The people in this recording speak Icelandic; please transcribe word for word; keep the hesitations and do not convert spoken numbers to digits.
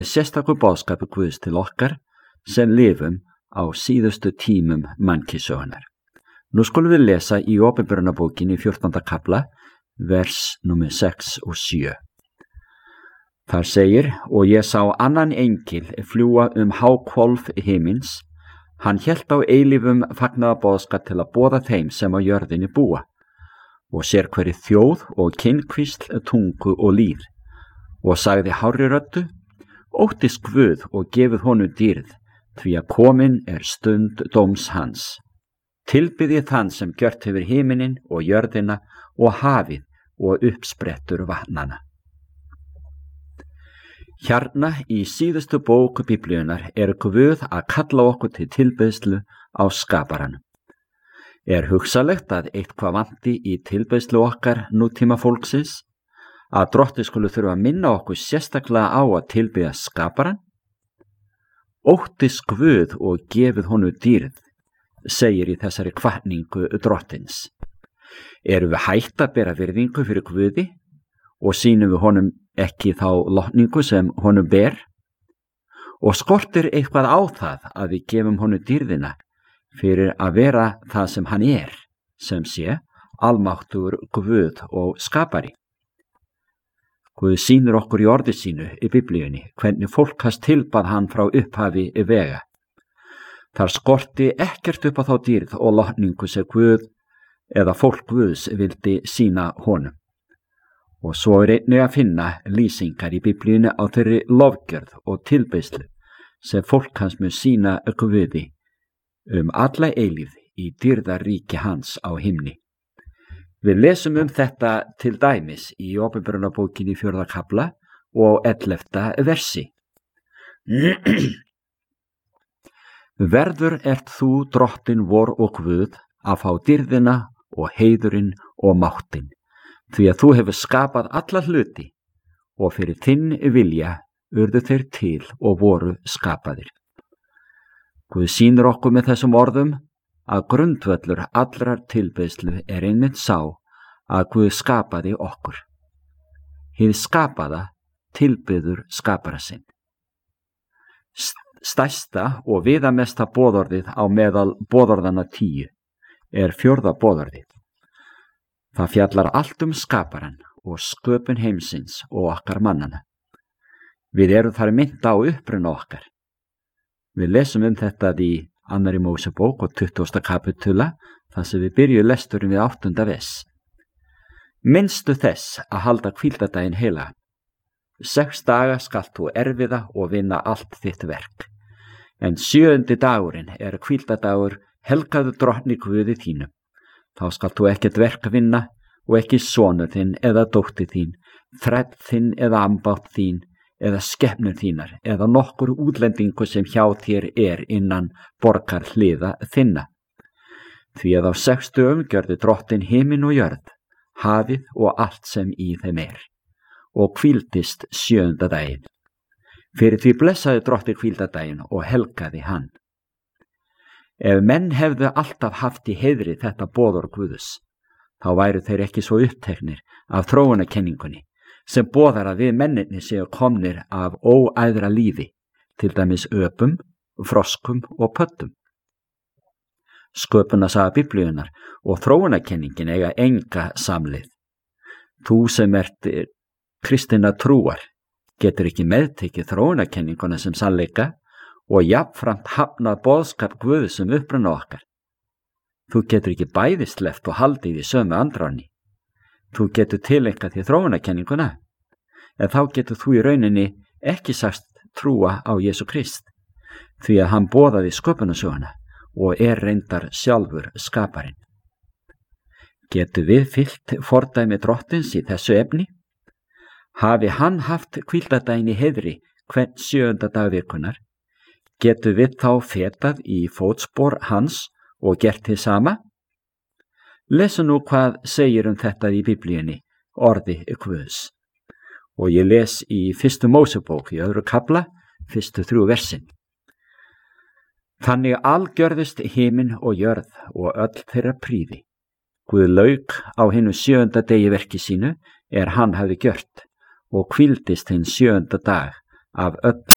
sérstakur boðskapur Guðs til okkar sem lifum á síðustu tímum mannkynssögunnar. Nú skulum við lesa í Opinberunarbókinni fjórtánda kafla, vers númer sex og sjö. Þar segir, og ég sá annan engil fljúga um háhvolf himins, hann hélt á eilífum fagnaðarboðskap til að boða þeim sem á jörðinni búa, og sér hverri þjóð og kynkvísl, tungu og líð, og sagði hárri röddu, óttist Guð og gefið honum dýrð, því að komin er stund dóms hans. Tilbiðið þann sem gjört hefur himinin og jörðina og hafið og uppsprettur vatnana. Hérna í síðustu bók Biblíunnar er Guð að kalla okkur til tilbeiðslu á skaparanum. Er hugsalegt að eitthvað vanti í tilbeiðslu okkar nútíma fólksins, að Drottinn skulu þurfa að minna okkur sérstaklega á að tilbiðja skaparan? Óttist Guð og gefið honum dýrð, segir í þessari hvatningu Drottins. Erum við hætt að bera virðingu fyrir Guði og sýnum við honum ekki þá lotningu sem honum ber? Og skortir eitthvað á það að við gefum honum dýrðina fyrir að vera það sem hann er, sem sé almáttugur Guð og skapari? Guð sýnir okkur í orði sínu í Biblíunni hvernig fólk hans tilbað hann frá upphafi í vega. Þar skorti ekkert upp á þá dýrð og lotningu sem Guð eða fólk Guðs vildi sýna honum. Og svo er einnig að finna lýsingar í Biblíunni á þeirri lofgjörð og tilbeiðslu sem fólk hans mun sýna Guði um alla eilífð í dýrðaríki hans á himni. Við lesum um þetta til dæmis í Opinberunarbókinni fjórða kafla og ellefta versi. Verður ert þú Drottinn vor og Guð að fá dýrðina og heiðurinn og máttinn, því að þú hefur skapað alla hluti og fyrir þinn vilja urðu þeir til og voru skapaðir. Guð sýnir okkur með þessum orðum að grundvöllur allrar tilbeiðslu er einmitt sá að Guð skapaði okkur. Hið skapaða tilbiður skapara sinn. Stærsta og viðamesta boðorðið á meðal boðorðana tíu er fjórða boðorðið. Það fjallar allt um skaparan og sköpun heimsins og okkar mannana. Við erum þar minnt á uppruna okkar. Við lesum um þetta í annarri Mósebók og tuttugasta kapitula, þar sem við byrjum lesturum við áttunda vers. Minnstu þess að halda hvíldardaginn heila. Sex daga skalt þú erfiða og vinna allt þitt verk. En sjöundi dagurinn er hvíldardagur helgaður Drottni Guði þínum. Þá skalt þú ekkert verk vinna og ekki sonur þinn eða dóttir þín, þræll þinn eða ambátt þín, eða skepnur þínar, eða nokkur útlendingu sem hjá þér er innan borgar hliða þinna. Því að á sex dögum gjörði Drottinn himin og jörð, hafið og allt sem í þeim er, og hvíldist sjöunda daginn. Fyrir því blessaði Drottinn hvíldardaginn og helgaði hann. Ef menn hefðu alltaf haft í heiðri þetta boðorð Guðs, þá væru þeir ekki svo uppteknir af þróunarkenningunni, sem boðar að við menninni séu komnir af óæðra lífi, til dæmis öpum, froskum og pöttum. Sköpunarsaga Biblíunnar og þróunarkenningin eiga enga samleið. Þú sem ert kristinna trúar getur ekki meðtekið þróunarkenninguna sem sannleika og jafnframt hafnað boðskap Guðs um uppruna okkar. Þú getur ekki bæði sleppt og haldið í sömu andráni. Þú getur tileinkað því þróunarkenninguna, en þá getur þú í rauninni ekki sagst trúa á Jesú Krist, því að hann boðaði sköpunarsöguna og er reyndar sjálfur skaparinn. Getur við fylgt fordæmi Drottins í þessu efni? Hafi hann haft hvíldardaginn í heiðri hvern sjöunda dag vikunnar, getur við þá fetað í fótspor hans og gert þið sama? Lesu nú hvað segir um þetta í Biblíunni, orði Guðs. Og ég les í fyrstu Mósebók í öðru kafla, fyrstu þrjú versin. Þannig algjörðust himin og jörð og öll þeirra prýði. Guð lauk á hinu sjöunda degi verki sínu er hann hafði gjört og hvíldist hinn sjöunda dag af öll